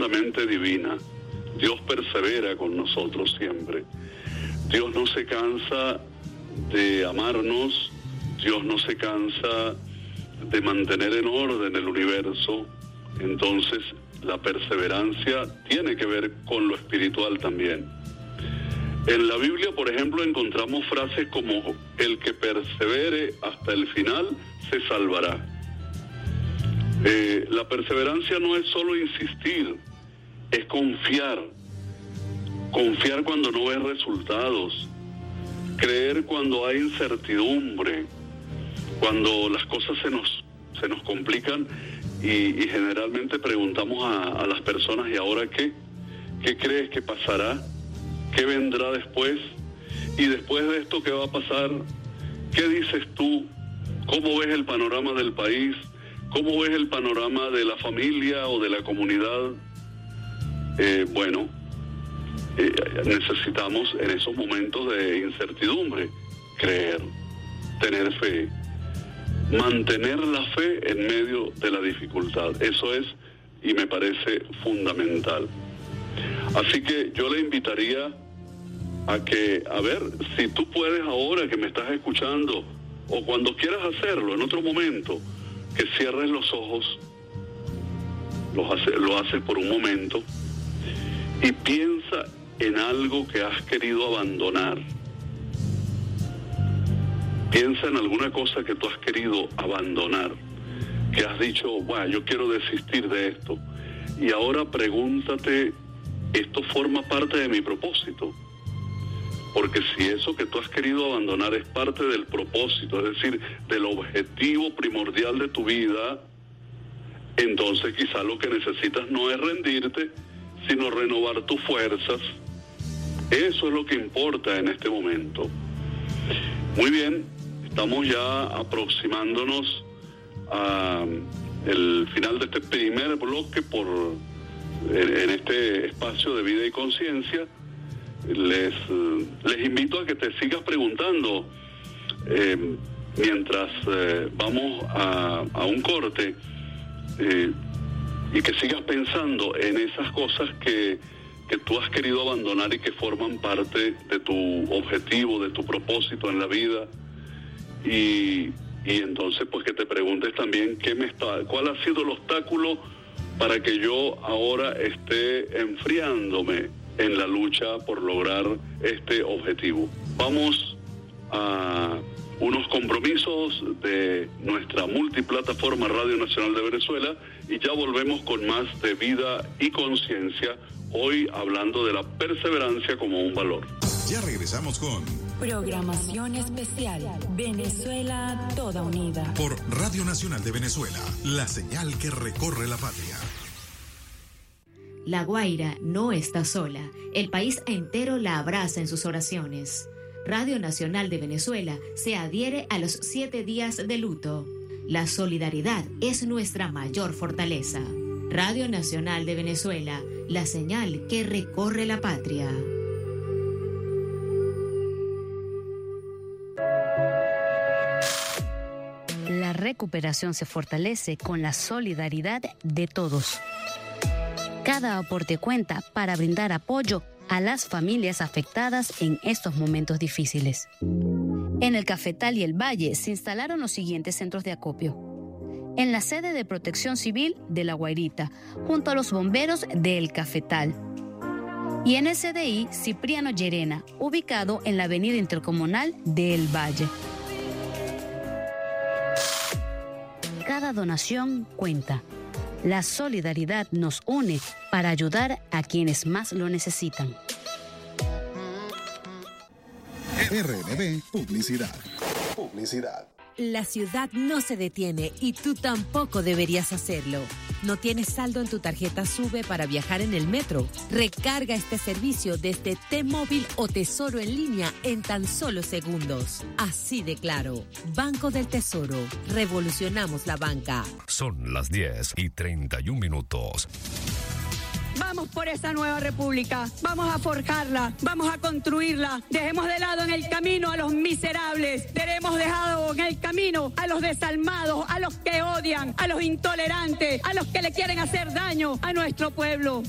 profundamente divina. Dios persevera con nosotros siempre. Dios no se cansa de amarnos, Dios no se cansa de mantener en orden el universo. Entonces, la perseverancia tiene que ver con lo espiritual también. En la Biblia, por ejemplo, encontramos frases como: el que persevere hasta el final se salvará. La perseverancia no es solo insistir, es confiar. Confiar cuando no ves resultados, creer cuando hay incertidumbre, cuando las cosas se nos complican y generalmente preguntamos a las personas: ¿y ahora qué? ¿Qué crees que pasará? ¿Qué vendrá después? Y después de esto, ¿qué va a pasar? ¿Qué dices tú? ¿Cómo ves el panorama del país? ¿Cómo ves el panorama de la familia o de la comunidad? Necesitamos en esos momentos de incertidumbre creer, tener fe, mantener la fe en medio de la dificultad. Eso es, y me parece fundamental. Así que yo le invitaría a ver, si tú puedes ahora que me estás escuchando, o cuando quieras hacerlo en otro momento, que cierres los ojos, lo haces por un momento, y piensa en algo que has querido abandonar. Piensa en alguna cosa que tú has querido abandonar, que has dicho: yo quiero desistir de esto. Y ahora pregúntate: ¿esto forma parte de mi propósito? Porque si eso que tú has querido abandonar es parte del propósito, es decir, del objetivo primordial de tu vida, entonces quizá lo que necesitas no es rendirte, sino renovar tus fuerzas. Eso es lo que importa en este momento. Muy bien, estamos ya aproximándonos a el final de este primer bloque en este espacio de vida y conciencia. Les invito a que te sigas preguntando mientras vamos a un corte, y que sigas pensando en esas cosas que tú has querido abandonar y que forman parte de tu objetivo, de tu propósito en la vida. Y entonces pues que te preguntes también cuál ha sido el obstáculo para que yo ahora esté enfriándome en la lucha por lograr este objetivo. Vamos a unos compromisos de nuestra multiplataforma Radio Nacional de Venezuela y ya volvemos con más de Vida y Conciencia, hoy hablando de la perseverancia como un valor. Ya regresamos con programación especial Venezuela Toda Unida por Radio Nacional de Venezuela, la señal que recorre la patria. La Guaira no está sola. El país entero la abraza en sus oraciones. Radio Nacional de Venezuela se adhiere a los 7 días de luto. La solidaridad es nuestra mayor fortaleza. Radio Nacional de Venezuela, la señal que recorre la patria. La recuperación se fortalece con la solidaridad de todos. Cada aporte cuenta para brindar apoyo a las familias afectadas en estos momentos difíciles. En el Cafetal y el Valle se instalaron los siguientes centros de acopio. En la sede de Protección Civil de La Guairita, junto a los bomberos del Cafetal. Y en el CDI Cipriano Llerena, ubicado en la avenida intercomunal del Valle. Cada donación cuenta. La solidaridad nos une para ayudar a quienes más lo necesitan. RNB Publicidad. La ciudad no se detiene y tú tampoco deberías hacerlo. ¿No tienes saldo en tu tarjeta SUBE para viajar en el metro? Recarga este servicio desde T-Móvil o Tesoro en línea en tan solo segundos. Así de claro. Banco del Tesoro. Revolucionamos la banca. Son las 10:31. Vamos por esa nueva república, vamos a forjarla, vamos a construirla. Dejemos de lado en el camino a los miserables, dejemos dejado en el camino a los desalmados, a los que odian, a los intolerantes, a los que le quieren hacer daño a nuestro pueblo.